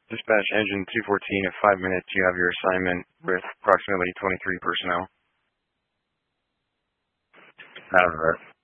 Dispatch engine 214 at 5 minutes. You have your assignment with approximately 23 personnel. Out of it.